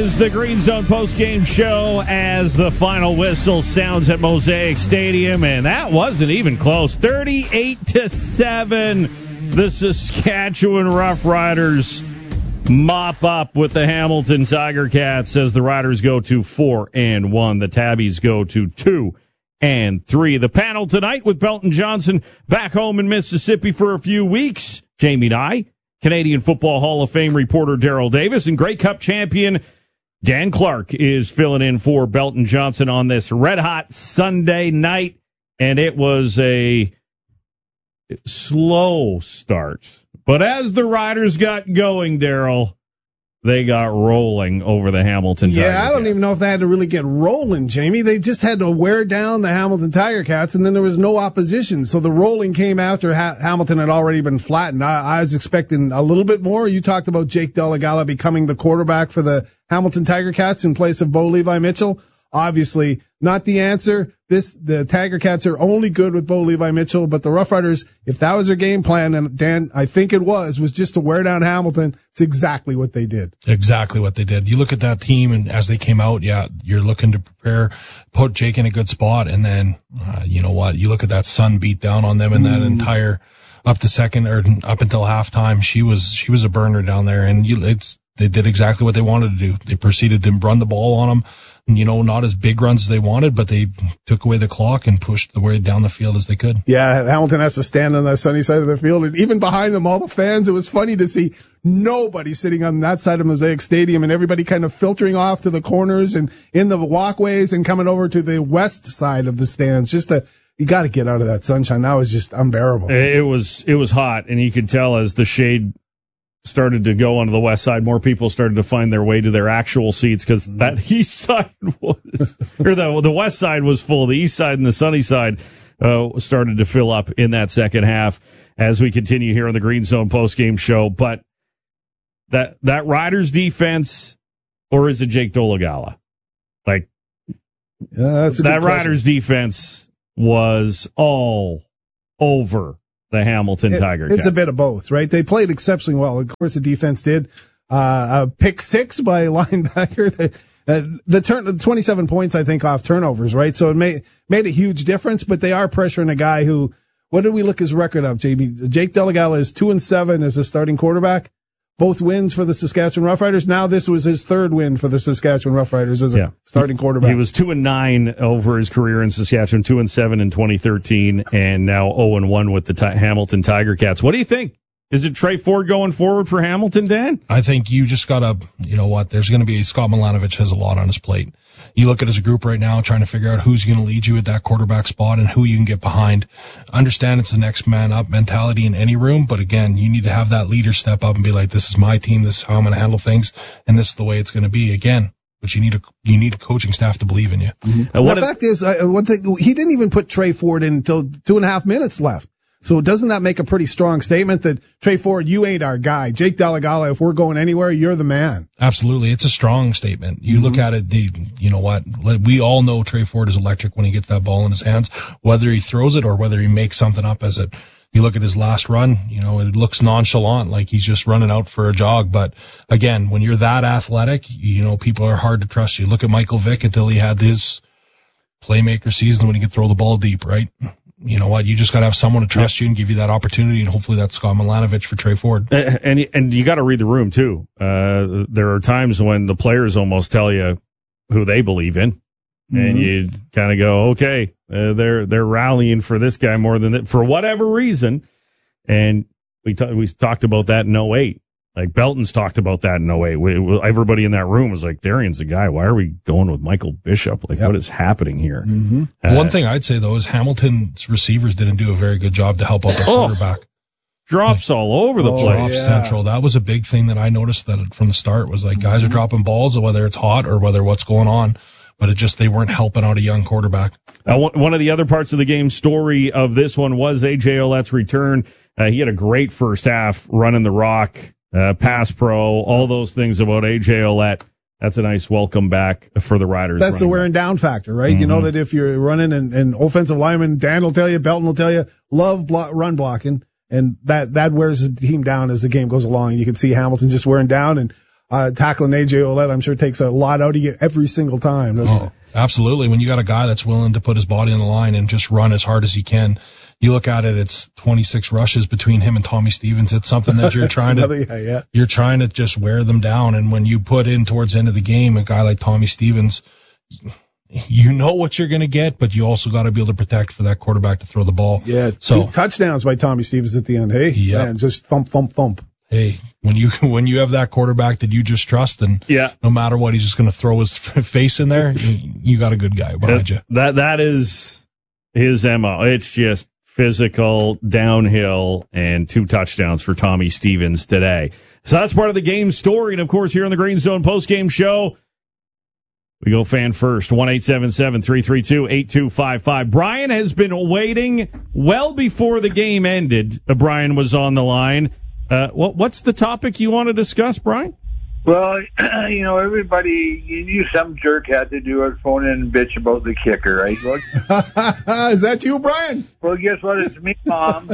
is the Green Zone postgame show as the final whistle sounds at Mosaic Stadium, and that wasn't even close. 38-7, the Saskatchewan Roughriders mop up with the Hamilton Tiger Cats as the Riders go to 4-1. The Tabbies go to 2-3. The panel tonight with Belton Johnson back home in Mississippi for a few weeks. Jamie Nye, Canadian Football Hall of Fame reporter Daryl Davis, and Grey Cup champion Dan Clark is filling in for Belton Johnson on this red-hot Sunday night. And it was a slow start. But as the Riders got going, Daryl, they got rolling over the Hamilton Tiger Cats. Yeah, I don't even know if they had to really get rolling, Jamie. They just had to wear down the Hamilton Tiger Cats, and then there was no opposition. So the rolling came after Hamilton had already been flattened. I was expecting a little bit more. You talked about Jake Delegala becoming the quarterback for the Hamilton Tiger Cats in place of Bo Levi Mitchell. Obviously, not the answer. The Tiger Cats are only good with Bo Levi Mitchell, but the Rough Riders, if that was their game plan, and Dan, I think it was just to wear down Hamilton, it's exactly what they did. Exactly what they did. You look at that team, and as they came out, yeah, you're looking to put Jake in a good spot, and then, you know what, you look at that Sun beat down on them in that entire, up to second, or up until halftime, she was a burner down there, and they did exactly what they wanted to do. They proceeded to run the ball on them. You know, not as big runs as they wanted, but they took away the clock and pushed the way down the field as they could. Yeah, Hamilton has to stand on the sunny side of the field. And even behind them, all the fans, it was funny to see nobody sitting on that side of Mosaic Stadium and everybody kind of filtering off to the corners and in the walkways and coming over to the west side of the stands. You got to get out of that sunshine. That was just unbearable. It was hot, and you could tell as the shade started to go onto the west side, more people started to find their way to their actual seats because that east side was, or the west side was full. The east side and the sunny side started to fill up in that second half as we continue here on the Green Zone postgame show. But that Riders defense, or is it Jake Delegala? Like, that's a that Riders defense was all over the Hamilton Tiger Cats. It's a bit of both, right? They played exceptionally well. Of course, the defense did. A pick six by a linebacker. The 27 points, I think, off turnovers, right? So it made a huge difference, but they are pressuring a guy who, what did we look his record up, JB? Jake Delegala is 2-7 as a starting quarterback. Both wins for the Saskatchewan Roughriders. Now this was his third win for the Saskatchewan Roughriders as a starting quarterback. He was 2-9 over his career in Saskatchewan, 2-7 in 2013, and now 0-1 with the Hamilton Tiger Cats. What do you think? Is it Trey Ford going forward for Hamilton, Dan? I think you just got to, you know what, there's going to be, Scott Milanovich has a lot on his plate. You look at his group right now trying to figure out who's going to lead you at that quarterback spot and who you can get behind. Understand it's the next man up mentality in any room, but again, you need to have that leader step up and be like, this is my team, this is how I'm going to handle things, and this is the way it's going to be. Again, but you need a coaching staff to believe in you. Mm-hmm. The fact is, one thing, he didn't even put Trey Ford in until 2.5 minutes left. So doesn't that make a pretty strong statement that, Trey Ford, you ain't our guy. Jake Delegala, if we're going anywhere, you're the man. Absolutely. It's a strong statement. You look at it, you know what, we all know Trey Ford is electric when he gets that ball in his hands, whether he throws it or whether he makes something up as it. You look at his last run, you know, it looks nonchalant, like he's just running out for a jog. But again, when you're that athletic, you know, people are hard to trust. You look at Michael Vick until he had his playmaker season when he could throw the ball deep, right? You know what? You just got to have someone to trust you and give you that opportunity, and hopefully that's Scott Milanovich for Trey Ford. And you got to read the room too. There are times when the players almost tell you who they believe in, and you kind of go, okay, they're rallying for this guy more than that for whatever reason. And we talked about that in 08. Like Belton's talked about that in 08. Everybody in that room was like, Darian's the guy. Why are we going with Michael Bishop? Like, what is happening here? One thing I'd say, though, is Hamilton's receivers didn't do a very good job to help out the quarterback. Drops all over the place. Drops central. That was a big thing that I noticed that from the start was like guys are dropping balls, whether it's hot or whether what's going on. But they weren't helping out a young quarterback. One of the other parts of the game story of this one was A.J. Ouellette's return. He had a great first half running the rock. Pass pro, all those things about A.J. Ouellette. That's a nice welcome back for the Riders. That's the wear and down factor, right? You know that if you're running and offensive lineman, Dan will tell you, Belton will tell you, love run blocking, and that wears the team down as the game goes along. You can see Hamilton just wearing down, and tackling AJ Ouellette, I'm sure takes a lot out of you every single time, doesn't it? Absolutely. When you got a guy that's willing to put his body on the line and just run as hard as he can, you look at it, it's 26 rushes between him and Tommy Stevens. It's something that you're trying you're trying to just wear them down. And when you put in towards the end of the game a guy like Tommy Stevens, you know what you're going to get, but you also got to be able to protect for that quarterback to throw the ball. Yeah. So 2 touchdowns by Tommy Stevens at the end. Hey, man, just thump, thump, thump. Hey, when you have that quarterback that you just trust, and no matter what, he's just going to throw his face in there, you got a good guy behind you. That is his MO. It's just physical, downhill, and 2 touchdowns for Tommy Stevens today. So that's part of the game story. And, of course, here on the Green Zone postgame show, we go fan first, 1-877-332-8255. Brian has been waiting well before the game ended. Brian was on the line. What's the topic you want to discuss, Brian? Well, everybody, you knew some jerk had to do it, phone in and bitch about the kicker, right? Well, is that you, Brian? Well, guess what? It's me, Mom.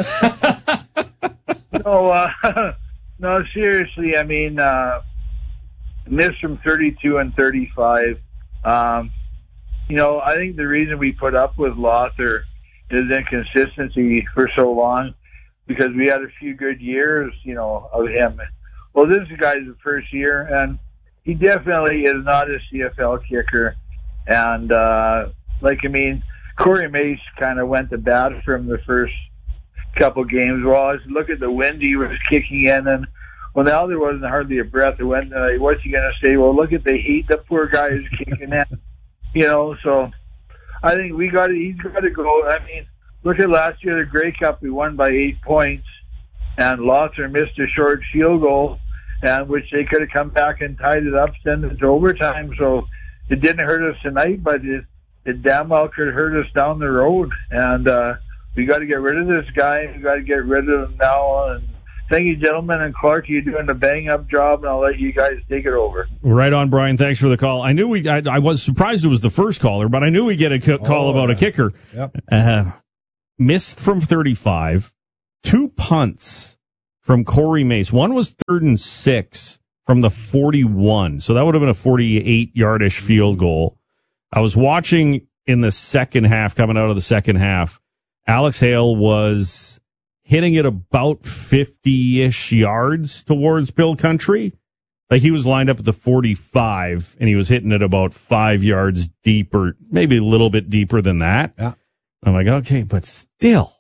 No, seriously, I mean, missed from 32 and 35. I think the reason we put up with Lothar is inconsistency for so long, because we had a few good years, of him. Well, this guy's the first year, and he definitely is not a CFL kicker. And, Corey Mace kind of went to bat for him the first couple games. Well, I look at the wind he was kicking in, and now there wasn't hardly a breath of wind. What's he going to say? Well, look at the heat the poor guy is kicking in. So I think he's got to go. I mean, look at last year, the Grey Cup, we won by 8 points, and Lothar missed a short field goal, and which they could have come back and tied it up, send it to overtime. So it didn't hurt us tonight, but it damn well could hurt us down the road. And we got to get rid of this guy. We got to get rid of him now. And thank you, gentlemen, and Clark, you're doing a bang-up job, and I'll let you guys take it over. Right on, Brian. Thanks for the call. I knew I was surprised it was the first caller, but I knew we'd get a call about a kicker. Yep. Missed from 35, 2 punts from Corey Mace. One was 3rd and 6 from the 41, so that would have been a 48-yardish field goal. I was watching in the second half, coming out of the second half, Alex Hale was hitting it about 50-ish yards towards Bill Country. Like, he was lined up at the 45, and he was hitting it about 5 yards deeper, maybe a little bit deeper than that. Yeah. I'm like, okay, but still.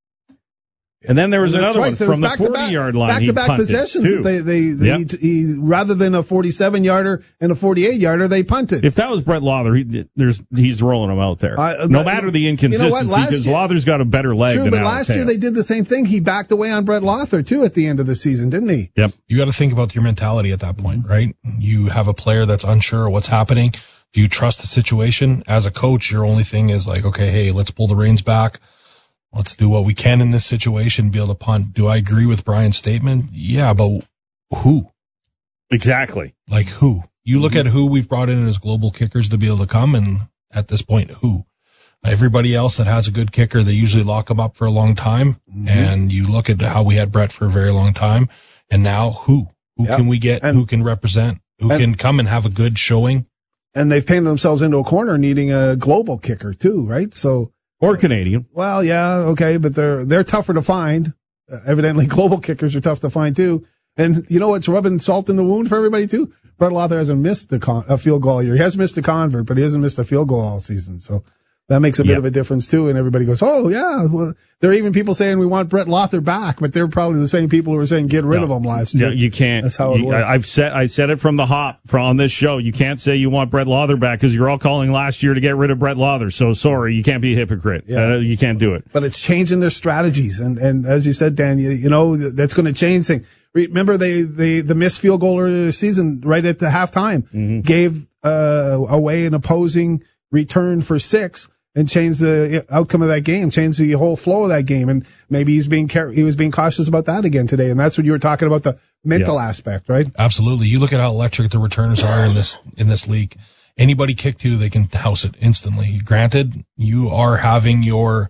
And then there was another one from the 40-yard line. Back-to-back possessions. He rather than a 47-yarder and a 48-yarder, they punted. If that was Brett Lothar, he's rolling them out there. No matter the inconsistency, because Lothar's got a better leg than Alex Hale. Last year they did the same thing. He backed away on Brett Lothar, too, at the end of the season, didn't he? Yep. You got to think about your mentality at that point, right? You have a player that's unsure of what's happening. Do you trust the situation? As a coach, your only thing is like, okay, hey, let's pull the reins back. Let's do what we can in this situation, be able to punt. Do I agree with Brian's statement? Yeah, but who? Exactly. Like who? You look at who we've brought in as global kickers to be able to come, and at this point, who? Everybody else that has a good kicker, they usually lock them up for a long time. Mm-hmm. And you look at how we had Brett for a very long time. And now who? Who can we get? Who can represent? Who can come and have a good showing? And they've painted themselves into a corner needing a global kicker too, right? So. Or Canadian. Well, yeah, okay, but they're tougher to find. Evidently, global kickers are tough to find too. And you know what's rubbing salt in the wound for everybody too? Brett Lothar hasn't missed a field goal all year. He has missed a convert, but he hasn't missed a field goal all season. So that makes a bit of a difference too. And everybody goes, oh yeah. Well, there are even people saying we want Brett Lothar back, but they're probably the same people who were saying get rid of him last year. You can't. That's how it works. I said it from the hop on this show. You can't say you want Brett Lothar back because you're all calling last year to get rid of Brett Lothar. So sorry, you can't be a hypocrite. Yeah. You can't do it. But it's changing their strategies, and as you said, Dan, you know that's going to change things. Remember, the missed field goal earlier this season, right at the halftime, gave away an opposing return for 6. And change the outcome of that game, change the whole flow of that game, and maybe he was being cautious about that again today, and that's what you were talking about, the mental aspect, right? Absolutely. You look at how electric the returners are in this league. Anybody kick to, they can house it instantly. Granted, you are having your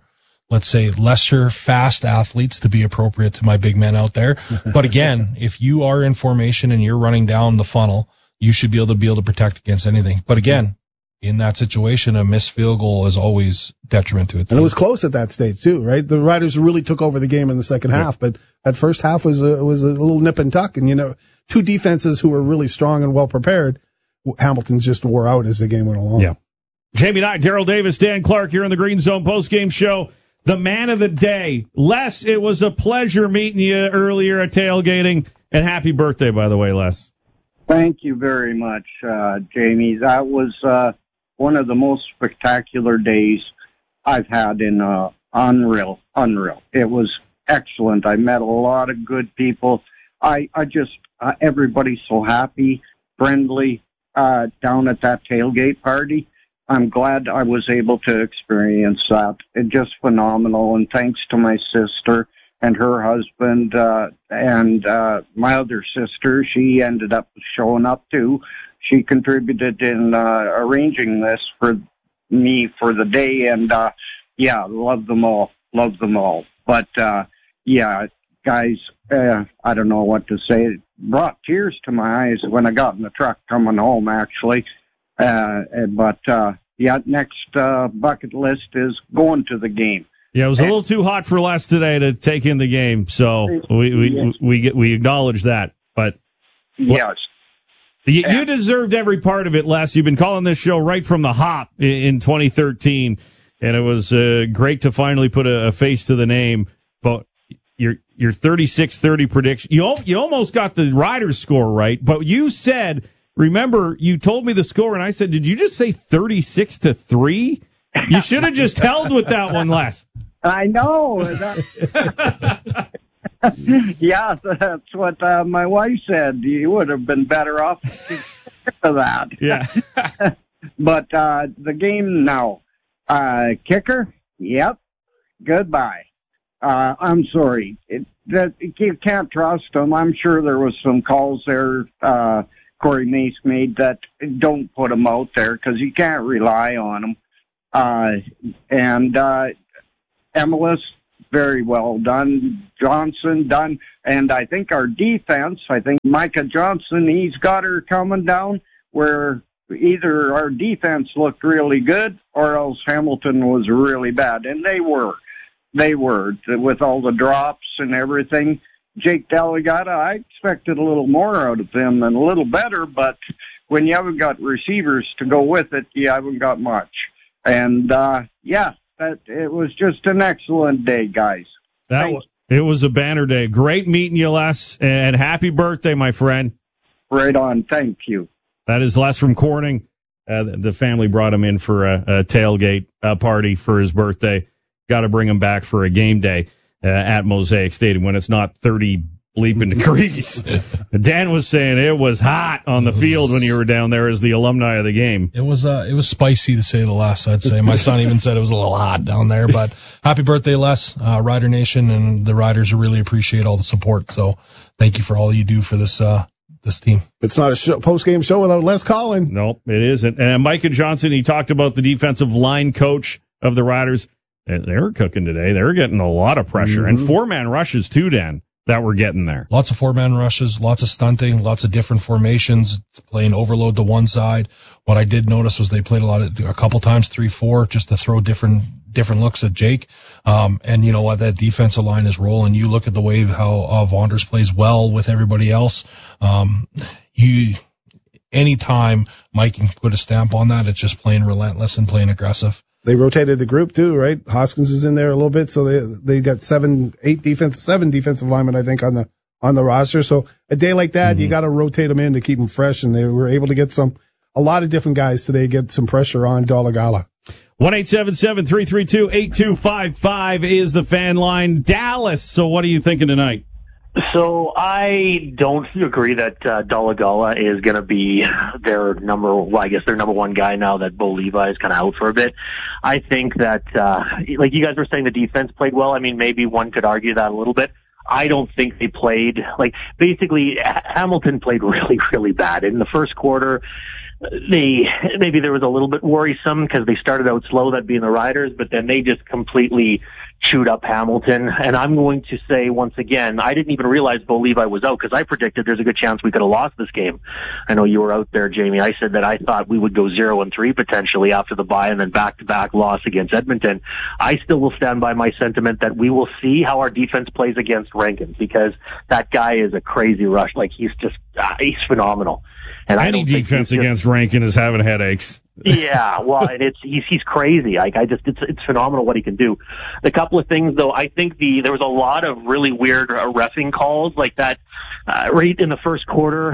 let's say, lesser fast athletes to be appropriate to my big men out there. But again, if you are in formation and you're running down the funnel, you should be able to protect against anything. But again, in that situation, a missed field goal is always detriment to it. And it was close at that stage too, right? The Riders really took over the game in the second half, but that first half was a little nip and tuck. And, two defenses who were really strong and well prepared, Hamilton just wore out as the game went along. Yeah. Jamie Knight, Daryl Davis, Dan Clark here on the Green Zone postgame show. The man of the day. Les, it was a pleasure meeting you earlier at tailgating. And happy birthday, by the way, Les. Thank you very much, Jamie. That was one of the most spectacular days I've had in unreal. It was excellent. I met a lot of good people. I just everybody's so happy, friendly down at that tailgate party. I'm glad I was able to experience that. It's just phenomenal. And thanks to my sister and her husband and my other sister, she ended up showing up too. She contributed in arranging this for me for the day, and love them all. But guys, I don't know what to say. It brought tears to my eyes when I got in the truck coming home, actually. Next bucket list is going to the game. Yeah, it was a little too hot for Les today to take in the game, so we acknowledge that. But yes. You deserved every part of it, Les. You've been calling this show right from the hop in 2013, and it was great to finally put a face to the name. But your 36-30 prediction, you almost got the Riders score right, but you said, remember, you told me the score, and I said, did you just say 36-3? You should have just held with that one, Les. I know. Yeah, that's what my wife said. You would have been better off for that. Yeah. But the game now. Kicker? Yep. Goodbye. I'm sorry. You can't trust him. I'm sure there was some calls there Corey Mace made that don't put him out there because you can't rely on him. Emelis, very well done. Johnson, done. And I think our defense, Micah Johnson, he's got her coming down where either our defense looked really good or else Hamilton was really bad. And they were with all the drops and everything. Jake Delegata, I expected a little more out of him and a little better, but when you haven't got receivers to go with it, you haven't got much. And, it was just an excellent day, guys. It was a banner day. Great meeting you, Les, and happy birthday, my friend. Right on. Thank you. That is Les from Corning. The family brought him in for a tailgate party for his birthday. Got to bring him back for a game day at Mosaic Stadium when it's not 30 bleeping degrees. Dan was saying it was hot on the field when you were down there as the alumni of the game. It was spicy to say the least, I'd say. My son even said it was a little hot down there. But happy birthday, Les, Rider Nation, and the Riders really appreciate all the support. So thank you for all you do for this team. It's not a post-game show without Les Collin. Nope, it isn't. And Micah Johnson, he talked about the defensive line coach of the Riders. They were cooking today. They were getting a lot of pressure. And four-man rushes, too, Dan, that we're getting there. Lots of four-man rushes, lots of stunting, lots of different formations, playing overload to one side. What I did notice was they played a couple times 3-4 just to throw different looks at Jake. And you know what? That defensive line is rolling. You look at the way how Vonders plays well with everybody else. Anytime Mike can put a stamp on that, it's just playing relentless and playing aggressive. They rotated the group too, right? Hoskins is in there a little bit, so they got seven defensive linemen, I think, on the roster. So a day like that, you got to rotate them in to keep them fresh, and they were able to get a lot of different guys today get some pressure on Dolegala. 1-877-332-8255 is the fan line. Dallas. So what are you thinking tonight? So I don't agree that Dolegala is going to be their number one guy now that Bo Levi is kind of out for a bit. I think that, like you guys were saying, the defense played well. I mean, maybe one could argue that a little bit. I don't think they played, basically Hamilton played really, really bad. In the first quarter, maybe there was a little bit worrisome because they started out slow, that being the Riders, but then they just completely chewed up Hamilton. And I'm going to say once again, I didn't even realize Bo Levi was out because I predicted there's a good chance we could have lost this game. I know you were out there, Jamie. I said that I thought we would go 0-3 potentially after the bye and then back-to-back loss against Edmonton. I still will stand by my sentiment that we will see how our defense plays against Rankin, because that guy is a crazy rush. Like, he's just, he's phenomenal. And any defense against Rankin is having headaches. Yeah, well, and he's crazy. Like, it's phenomenal what he can do. A couple of things though, I think there was a lot of really weird reffing calls like that. Right in the first quarter,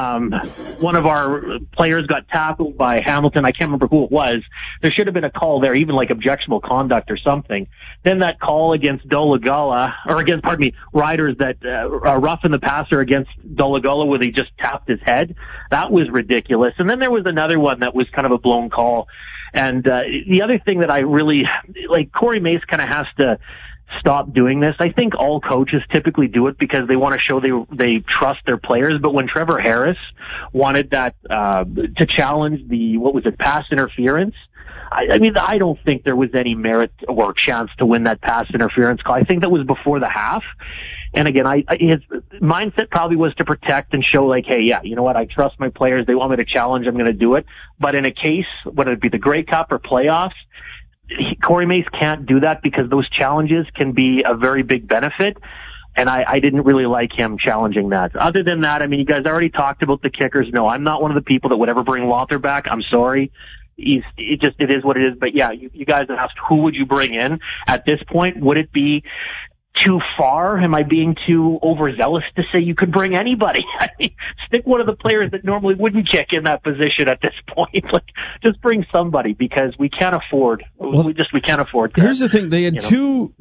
one of our players got tackled by Hamilton. I can't remember who it was. There should have been a call there, even like objectionable conduct or something. Then that call against Dolegala, or against, Riders that roughened the passer against Dolegala where they just tapped his head. That was ridiculous. And then there was another one that was kind of a blown call. And the other thing that I really like, Corey Mace kind of has to stop doing this. I think all coaches typically do it because they want to show they trust their players. But when Trevor Harris wanted that to challenge the pass interference, I mean, I don't think there was any merit or chance to win that pass interference call. I think that was before the half. And again, his mindset probably was to protect and show like, hey, yeah, you know what? I trust my players. They want me to challenge. I'm going to do it. But in a case, whether it be the Grey Cup or playoffs, Corey Mace can't do that because those challenges can be a very big benefit. And I didn't really like him challenging that. Other than that, I mean, you guys already talked about the kickers. No, I'm not one of the people that would ever bring Walter back. I'm sorry. It is what it is. But yeah, you guys asked who would you bring in at this point? Would it be too far? Am I being too overzealous to say you could bring anybody? I mean, stick one of the players that normally wouldn't kick in that position at this point. Like, just bring somebody because we can't afford. We can't afford that. Here's the thing: they had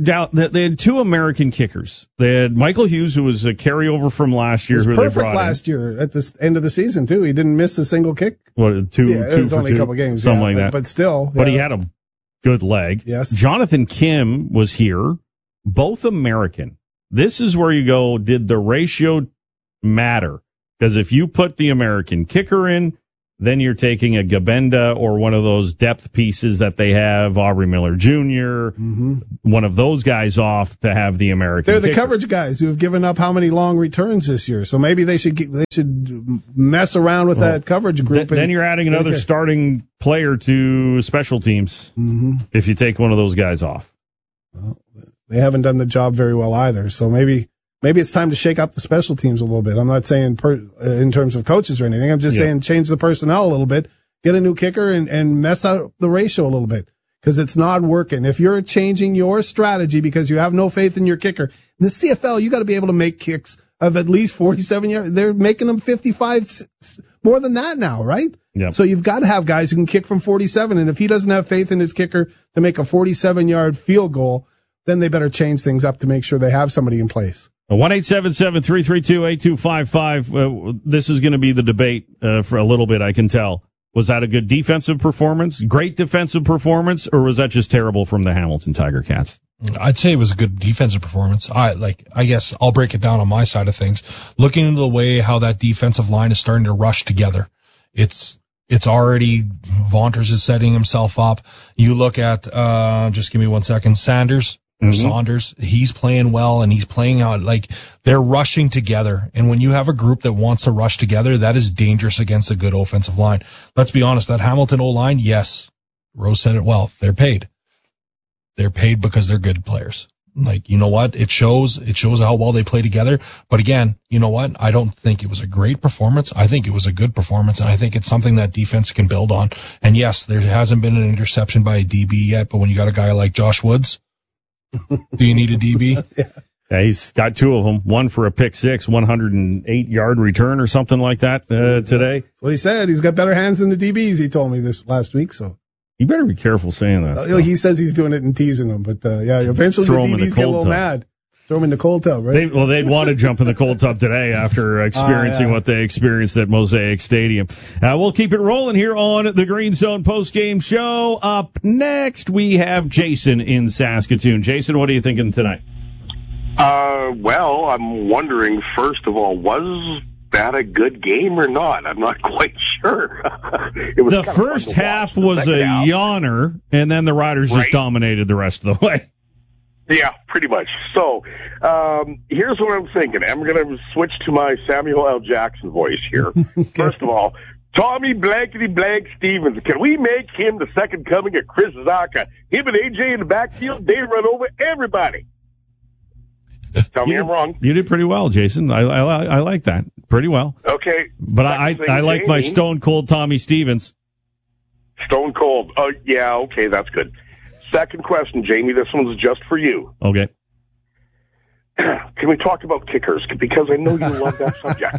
two American kickers. They had Michael Hughes, who was a carryover from last year. He was perfect last year at the end of the season too. He didn't miss a single kick. What, two? Yeah, it was only a couple games, something like that. But still, but he had a good leg. Yes. Jonathan Kim was here. Both American. This is where you go, did the ratio matter? Because if you put the American kicker in, then you're taking a Gabenda or one of those depth pieces that they have, Aubrey Miller Jr., one of those guys off to have the American They're the kicker. coverage guys who have given up how many long returns this year. So maybe they should mess around with that coverage group. Then you're adding another starting player to special teams if you take one of those guys off. Well, they haven't done the job very well either. So maybe it's time to shake up the special teams a little bit. I'm not saying in terms of coaches or anything. I'm just saying change the personnel a little bit, get a new kicker, and mess out the ratio a little bit because it's not working. If you're changing your strategy because you have no faith in your kicker, in the CFL, you got to be able to make kicks of at least 47 yards. They're making them 55, more than that now, right? Yep. So you've got to have guys who can kick from 47. And if he doesn't have faith in his kicker to make a 47-yard field goal, then they better change things up to make sure they have somebody in place. 1-877-332-8255. This is going to be the debate for a little bit, I can tell. Was that a good defensive performance, great defensive performance, or was that just terrible from the Hamilton Tiger Cats? I'd say it was a good defensive performance. I guess I'll break it down on my side of things. Looking into the way how that defensive line is starting to rush together. It's already, Vaunters is setting himself up. You look at, just give me 1 second, Saunders, he's playing well and he's playing out like they're rushing together. And when you have a group that wants to rush together, that is dangerous against a good offensive line. Let's be honest, that Hamilton O-line, yes, Rose said it well, they're paid. They're paid because they're good players. Like, you know what? It shows how well they play together. But again, you know what? I don't think it was a great performance. I think it was a good performance, and I think it's something that defense can build on. And yes, there hasn't been an interception by a DB yet, but when you got a guy like Josh Woods, do you need a DB? Yeah, he's got two of them. One for a pick six, 108-yard return or something like that today. That's what he said. He's got better hands than the DBs, he told me this last week, so. You better be careful saying that. He says he's doing it and teasing them, but eventually the DBs get a little mad. Throw him in the cold tub, right? They'd want to jump in the cold tub today after experiencing what they experienced at Mosaic Stadium. We'll keep it rolling here on the Green Zone postgame show. Up next, we have Jason in Saskatoon. Jason, what are you thinking tonight? Well, I'm wondering, first of all, was that a good game or not? I'm not quite sure. The first half was a yawner, and then the Riders just dominated the rest of the way. Yeah, pretty much. So, here's what I'm thinking. I'm going to switch to my Samuel L. Jackson voice here. Okay. First of all, Tommy Blankety Blank Stevens. Can we make him the second coming of Chris Zaka? Him and AJ in the backfield, they run over everybody. Tell me I'm wrong. You did pretty well, Jason. I like that. Pretty well. Okay. But I like my Stone Cold Tommy Stevens. Stone Cold. Oh, yeah, okay, that's good. Second question, Jamie. This one's just for you. Okay. Can we talk about kickers? Because I know you love that subject.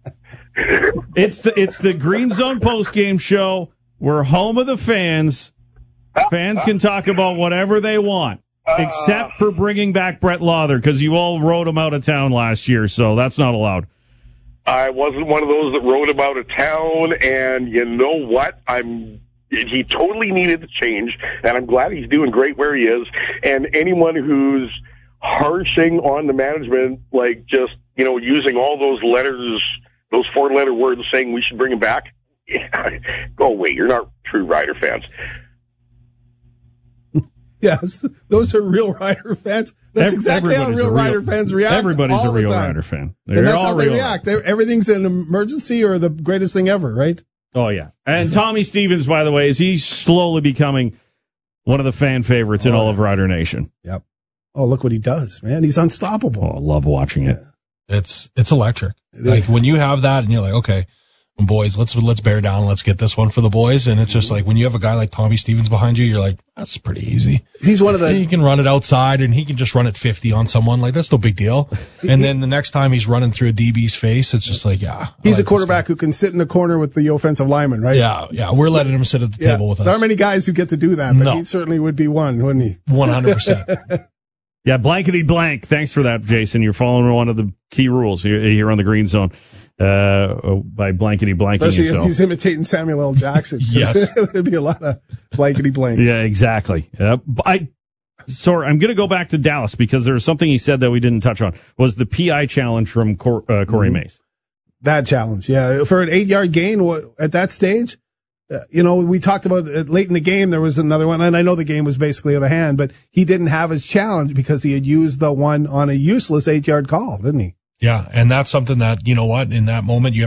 It's the Green Zone postgame show. We're home of the fans. Fans can talk about whatever they want, except for bringing back Brett Lauther, because you all rode him out of town last year, so that's not allowed. I wasn't one of those that rode him out of town, and you know what? He totally needed to change, and I'm glad he's doing great where he is. And anyone who's harshing on the management, like just, using all those letters, those 4-letter words saying we should bring him back, go away. You're not true Rider fans. Yes, those are real Rider fans. That's exactly how real Rider fans react. Everybody's all a real the time. Rider fan. And that's how they react. Everything's an emergency or the greatest thing ever, right? Oh, yeah. And Tommy Stevens, by the way, is he slowly becoming one of the fan favorites in all of Rider Nation. Yep. Oh, look what he does, man. He's unstoppable. Oh, I love watching it. It's electric. Like when you have that and you're like, okay, boys, let's bear down. Let's get this one for the boys. And it's just like when you have a guy like Tommy Stevens behind you, you're like, that's pretty easy. He's one of the. He can run it outside and he can just run it 50 on someone. Like that's no big deal. And then the next time he's running through a DB's face, it's just like, yeah. He's a quarterback who can sit in the corner with the offensive lineman, right? Yeah. We're letting him sit at the table with us. There aren't many guys who get to do that, but he certainly would be one, wouldn't he? 100%. Yeah, blankety blank. Thanks for that, Jason. You're following one of the key rules here on the Green Zone by blankety blanking Especially yourself. if he's imitating Samuel L. Jackson. Yes. There'd be a lot of blankety blanks. Yeah, exactly. Sorry, I'm going to go back to Dallas because there was something he said that we didn't touch on. Was the PI challenge from Corey Mays. That challenge, yeah. For an 8-yard gain at that stage, we talked about late in the game, there was another one, and I know the game was basically out of hand, but he didn't have his challenge because he had used the one on a useless 8-yard call, didn't he? Yeah, and that's something that, in that moment, you